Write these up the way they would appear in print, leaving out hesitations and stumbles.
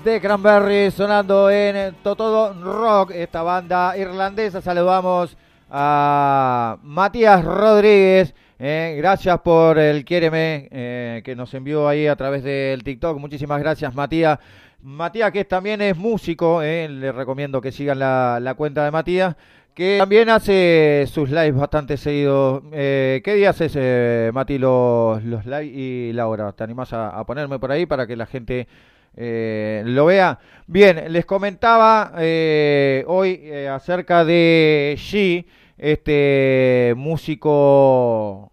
The Cranberries sonando en Todo Rock, esta banda irlandesa. Saludamos a Matías Rodríguez, gracias por el quiéreme que nos envió ahí a través del TikTok. Muchísimas gracias, Matías. Matías, que también es músico, le recomiendo que sigan la cuenta de Matías, que también hace sus lives bastante seguidos. ¿Qué día haces, Mati, los lives y la hora? ¿Te animás a ponerme por ahí para que la gente lo vea? Bien, les comentaba hoy acerca de G, este músico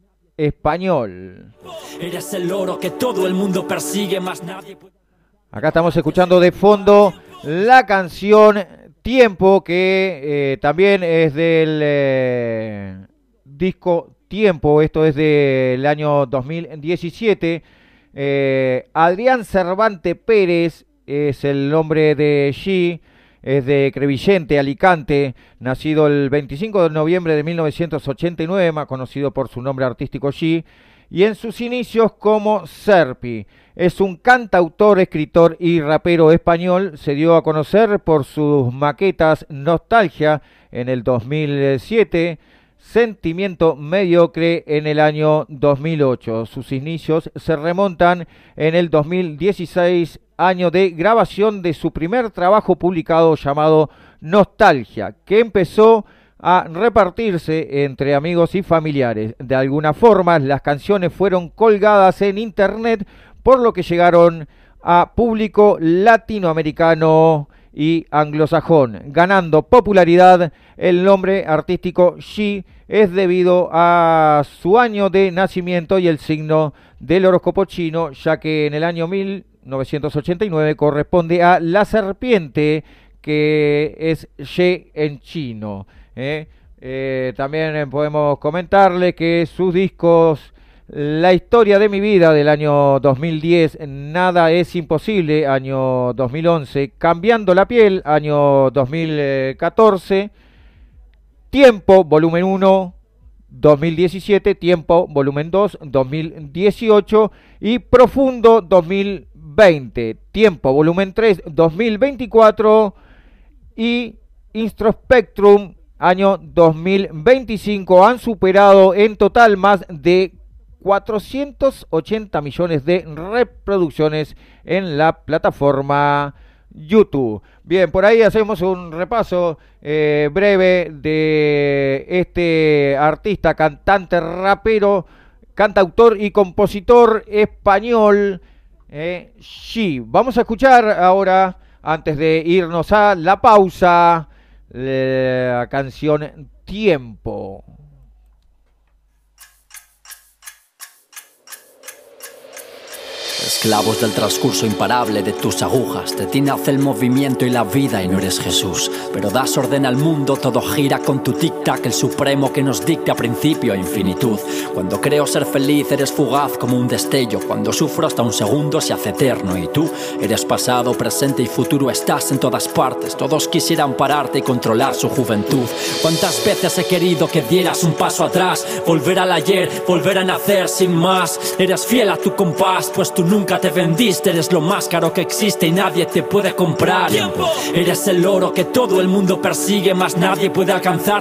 español. Eres el oro que todo el mundo persigue, más nadie puede... Acá estamos escuchando de fondo la canción Tiempo, que también es del disco Tiempo. Esto es del año 2017. Adrián Cervante Pérez es el nombre de G. Es de Crevillente, Alicante, nacido el 25 de noviembre de 1989, más conocido por su nombre artístico G, y en sus inicios como Serpi. Es un cantautor, escritor y rapero español. Se dio a conocer por sus maquetas Nostalgia en el 2007, Sentimiento Mediocre en el año 2008. Sus inicios se remontan en el 2016, año de grabación de su primer trabajo publicado llamado Nostalgia, que empezó a repartirse entre amigos y familiares. De alguna forma, las canciones fueron colgadas en internet, por lo que llegaron a público latinoamericano y anglosajón, ganando popularidad. El nombre artístico G es debido a su año de nacimiento y el signo del horóscopo chino, ya que en el año 1989 corresponde a la serpiente, que es Ye en chino. También podemos comentarle que sus discos La historia de mi vida del año 2010, Nada es imposible, año 2011, Cambiando la piel, año 2014, Tiempo, volumen 1, 2017, Tiempo, volumen 2, 2018 y Profundo, 2020, Tiempo, volumen 3, 2024 y Introspectrum, año 2025. Han superado en total más de 480 millones de reproducciones en la plataforma YouTube. Bien, por ahí hacemos un repaso breve de este artista, cantante, rapero, cantautor y compositor español, G. Vamos a escuchar ahora, antes de irnos a la pausa, la canción Tiempo. Esclavos del transcurso imparable de tus agujas, de ti nace el movimiento y la vida y no eres Jesús, pero das orden al mundo, todo gira con tu tic-tac, el supremo que nos dicta principio e infinitud. Cuando creo ser feliz eres fugaz como un destello, cuando sufro hasta un segundo se hace eterno y tú eres pasado, presente y futuro, estás en todas partes, todos quisieran pararte y controlar su juventud. ¿Cuántas veces he querido que dieras un paso atrás, volver al ayer, volver a nacer sin más? Eres fiel a tu compás, pues tú nunca te vendiste, eres lo más caro que existe y nadie te puede comprar. Tiempo. Eres el oro que todo el mundo persigue, más nadie puede alcanzar.